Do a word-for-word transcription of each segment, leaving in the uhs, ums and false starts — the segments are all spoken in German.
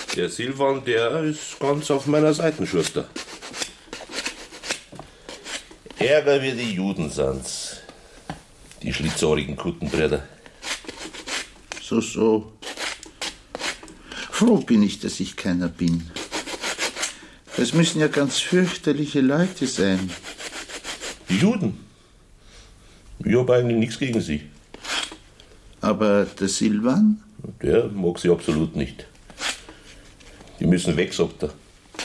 Der Silvan, der ist ganz auf meiner Seite, Schuster. Ärger wie die Juden sind's. Die schlitzohrigen Kuttenbrüder. So, so. Froh bin ich, dass ich keiner bin. Das müssen ja ganz fürchterliche Leute sein. Die Juden? Ich hab eigentlich nichts gegen sie. Aber der Silvan? Der mag sie absolut nicht. Die müssen weg, sagt er.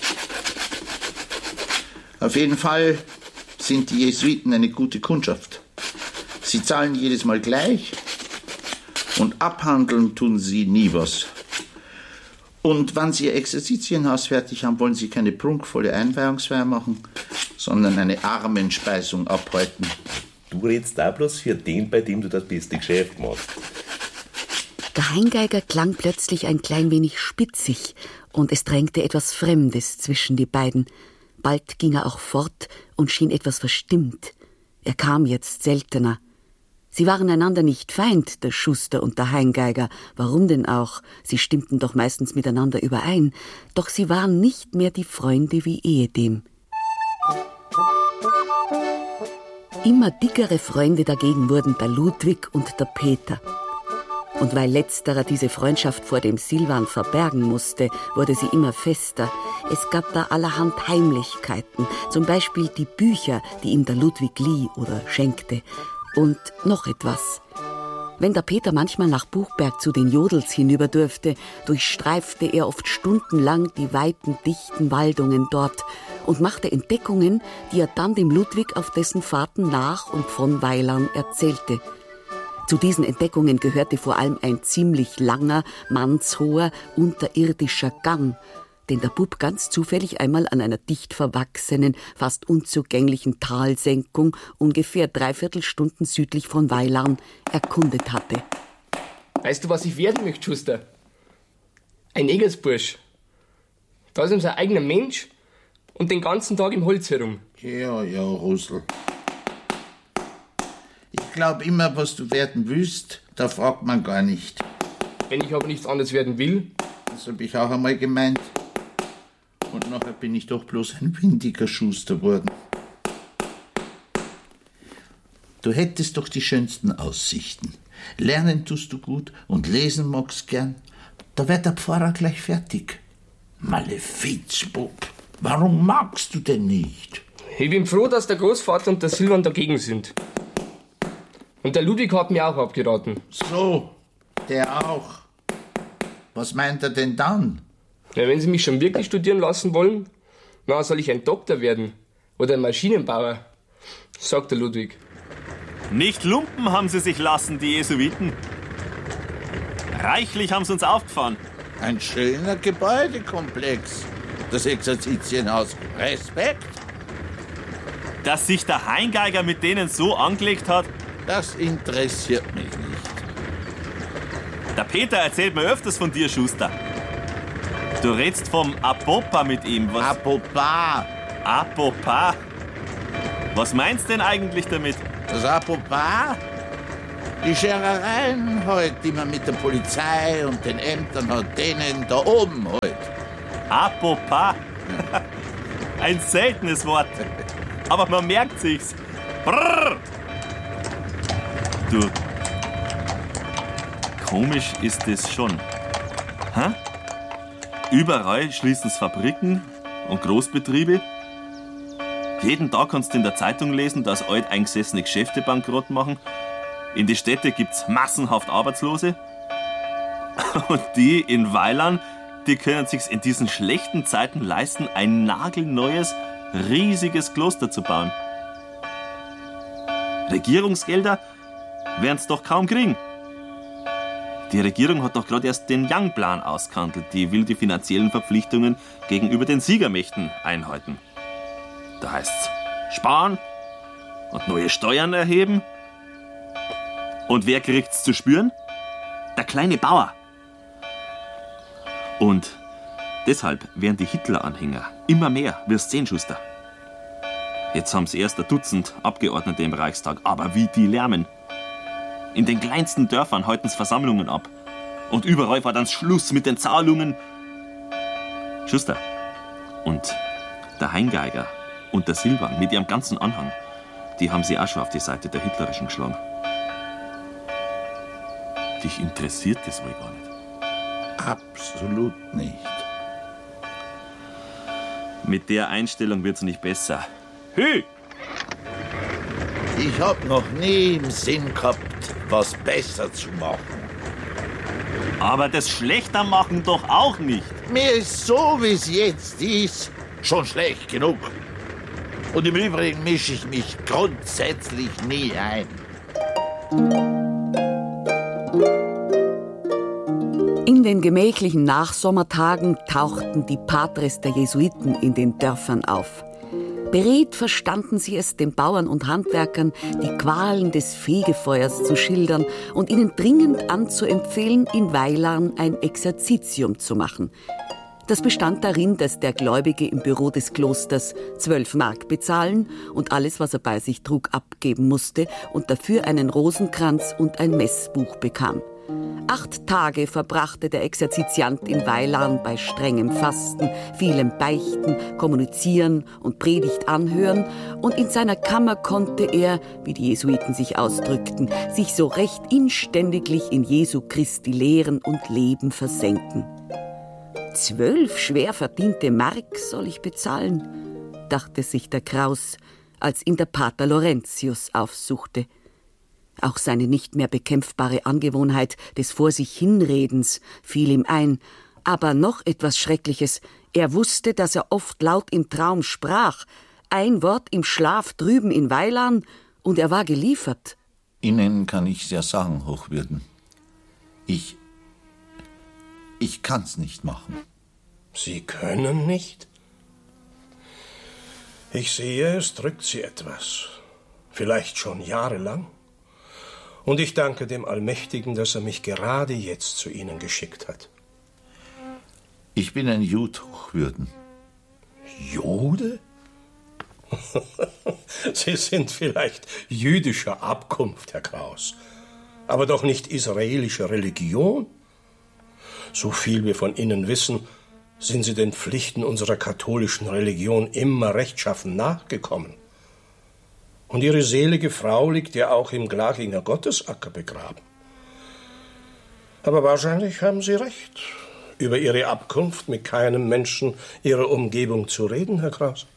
Auf jeden Fall sind die Jesuiten eine gute Kundschaft. Sie zahlen jedes Mal gleich und abhandeln tun sie nie was. Und wenn sie ihr Exerzitienhaus fertig haben, wollen sie keine prunkvolle Einweihungsfeier machen, sondern eine Armenspeisung abhalten. Du redst da bloß für den, bei dem du das beste Geschäft machst. Der Heingeiger klang plötzlich ein klein wenig spitzig und es drängte etwas Fremdes zwischen die beiden. Bald ging er auch fort und schien etwas verstimmt. Er kam jetzt seltener. Sie waren einander nicht Feind, der Schuster und der Heingeiger. Warum denn auch? Sie stimmten doch meistens miteinander überein. Doch sie waren nicht mehr die Freunde wie ehedem. Immer dickere Freunde dagegen wurden der Ludwig und der Peter. Und weil letzterer diese Freundschaft vor dem Silvan verbergen musste, wurde sie immer fester. Es gab da allerhand Heimlichkeiten, zum Beispiel die Bücher, die ihm der Ludwig lieh oder schenkte. Und noch etwas. Wenn der Peter manchmal nach Buchberg zu den Jodels hinüber durfte, durchstreifte er oft stundenlang die weiten, dichten Waldungen dort und machte Entdeckungen, die er dann dem Ludwig auf dessen Fahrten nach und von Weilern erzählte. Zu diesen Entdeckungen gehörte vor allem ein ziemlich langer, mannshoher, unterirdischer Gang, den der Bub ganz zufällig einmal an einer dicht verwachsenen, fast unzugänglichen Talsenkung ungefähr dreiviertel Stunden südlich von Weilarn erkundet hatte. Weißt du, was ich werden möchte, Schuster? Ein Egelsbursch. Da ist ihm sein eigener Mensch und den ganzen Tag im Holz herum. Ja, ja, Russel. Ich glaube immer, was du werden willst, da fragt man gar nicht. Wenn ich aber nichts anderes werden will? Das habe ich auch einmal gemeint. Und nachher bin ich doch bloß ein windiger Schuster geworden. Du hättest doch die schönsten Aussichten. Lernen tust du gut und lesen magst gern. Da wird der Pfarrer gleich fertig. Malefiz, Bub. Warum magst du denn nicht? Ich bin froh, dass der Großvater und der Silvan dagegen sind. Und der Ludwig hat mir auch abgeraten. So, der auch. Was meint er denn dann? Ja, wenn Sie mich schon wirklich studieren lassen wollen, dann soll ich ein Doktor werden. Oder ein Maschinenbauer, sagt der Ludwig. Nicht lumpen haben sie sich lassen, die Jesuiten. Reichlich haben sie uns aufgefahren. Ein schöner Gebäudekomplex. Das Exerzitienhaus. Respekt. Dass sich der Heingeiger mit denen so angelegt hat, das interessiert mich nicht. Der Peter erzählt mir öfters von dir, Schuster. Du redst vom Apopa mit ihm. Was? Apopa. Apopa. Was meinst denn eigentlich damit? Das Apopa? Die Scherereien halt, die man mit der Polizei und den Ämtern hat, denen da oben halt. Apopa. Ein seltenes Wort. Aber man merkt sich's. Brrr. Du. Komisch ist es schon. Hä? Überall schließen es Fabriken und Großbetriebe. Jeden Tag kannst du in der Zeitung lesen, dass alteingesessene Geschäfte bankrott machen. In die Städte gibt's massenhaft Arbeitslose. Und die in Weilern, die können sich's in diesen schlechten Zeiten leisten, ein nagelneues, riesiges Kloster zu bauen. Regierungsgelder werden's doch kaum kriegen. Die Regierung hat doch gerade erst den Young-Plan ausgehandelt. Die will die finanziellen Verpflichtungen gegenüber den Siegermächten einhalten. Da heißt's sparen und neue Steuern erheben. Und wer kriegt's zu spüren? Der kleine Bauer. Und deshalb werden die Hitler-Anhänger immer mehr, wirst sehen, Schuster. Jetzt haben sie erst ein Dutzend Abgeordnete im Reichstag, aber wie die lärmen. In den kleinsten Dörfern halten sie Versammlungen ab. Und überall war dann Schluss mit den Zahlungen. Schuster, und der Heingeiger und der Silvan mit ihrem ganzen Anhang, die haben sie auch schon auf die Seite der Hitlerischen geschlagen. Dich interessiert das wohl gar nicht? Absolut nicht. Mit der Einstellung wird's nicht besser. Hü! Ich hab noch nie im Sinn gehabt, was besser zu machen. Aber das Schlechter machen doch auch nicht. Mir ist so, wie es jetzt ist, schon schlecht genug. Und im Übrigen mische ich mich grundsätzlich nie ein. In den gemächlichen Nachsommertagen tauchten die Patres der Jesuiten in den Dörfern auf. Beredt verstanden sie es, den Bauern und Handwerkern die Qualen des Fegefeuers zu schildern und ihnen dringend anzuempfehlen, in Weilan ein Exerzitium zu machen. Das bestand darin, dass der Gläubige im Büro des Klosters zwölf Mark bezahlen und alles, was er bei sich trug, abgeben musste und dafür einen Rosenkranz und ein Messbuch bekam. Acht Tage verbrachte der Exerzitiant in Weilan bei strengem Fasten, vielem Beichten, Kommunizieren und Predigt anhören, und in seiner Kammer konnte er, wie die Jesuiten sich ausdrückten, sich so recht inständiglich in Jesu Christi Lehren und Leben versenken. Zwölf schwer verdiente Mark soll ich bezahlen, dachte sich der Kraus, als ihn der Pater Laurentius aufsuchte. Auch seine nicht mehr bekämpfbare Angewohnheit des Vor sich Hinredens fiel ihm ein. Aber noch etwas Schreckliches. Er wusste, dass er oft laut im Traum sprach. Ein Wort im Schlaf drüben in Weilan und er war geliefert. Ihnen kann ich's ja sagen, Hochwürden. Ich... Ich kann's nicht machen. Sie können nicht? Ich sehe, es drückt Sie etwas. Vielleicht schon jahrelang. Und ich danke dem Allmächtigen, dass er mich gerade jetzt zu Ihnen geschickt hat. Ich bin ein Jude, Hochwürden. Jude? Sie sind vielleicht jüdischer Abkunft, Herr Kraus, aber doch nicht israelischer Religion. So viel wir von Ihnen wissen, sind Sie den Pflichten unserer katholischen Religion immer rechtschaffen nachgekommen. Und Ihre selige Frau liegt ja auch im Glachinger Gottesacker begraben. Aber wahrscheinlich haben Sie recht, über Ihre Abkunft mit keinem Menschen Ihrer Umgebung zu reden, Herr Kraus.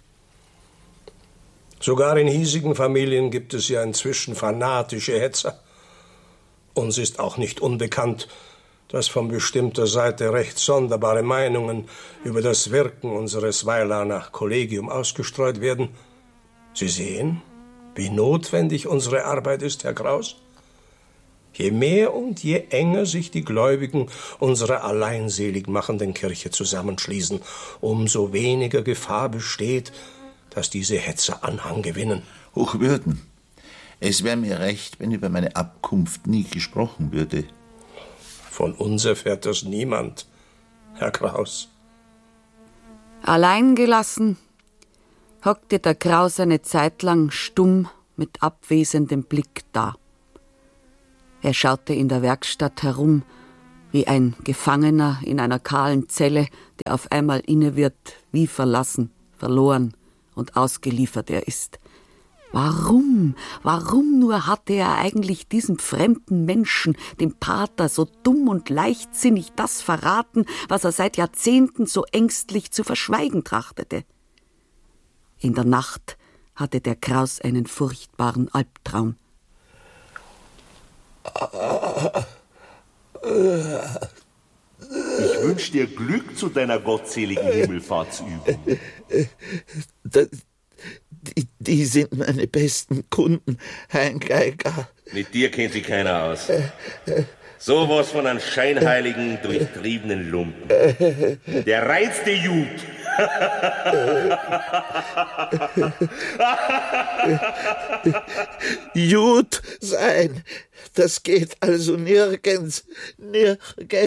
Sogar in hiesigen Familien gibt es ja inzwischen fanatische Hetzer. Uns ist auch nicht unbekannt, dass von bestimmter Seite recht sonderbare Meinungen über das Wirken unseres Weilaner Kollegium ausgestreut werden. Sie sehen, wie notwendig unsere Arbeit ist, Herr Kraus. Je mehr und je enger sich die Gläubigen unserer alleinselig machenden Kirche zusammenschließen, umso weniger Gefahr besteht, dass diese Hetzer Anhang gewinnen. Hochwürden, es wäre mir recht, wenn über meine Abkunft nie gesprochen würde. Von uns erfährt das niemand, Herr Kraus. Allein gelassen hockte der Kraus eine Zeit lang stumm mit abwesendem Blick da. Er schaute in der Werkstatt herum, wie ein Gefangener in einer kahlen Zelle, der auf einmal inne wird, wie verlassen, verloren und ausgeliefert er ist. Warum, warum nur hatte er eigentlich diesem fremden Menschen, dem Pater, so dumm und leichtsinnig das verraten, was er seit Jahrzehnten so ängstlich zu verschweigen trachtete? In der Nacht hatte der Kraus einen furchtbaren Albtraum. Ich wünsche dir Glück zu deiner gottseligen Himmelfahrtsübung. Das, die, die sind meine besten Kunden, Heingeiger. Mit dir kennt sich keiner aus. Sowas von einem scheinheiligen, durchtriebenen Lumpen. Der reinste Jud. Jud sein, das geht also nirgends, nirgends.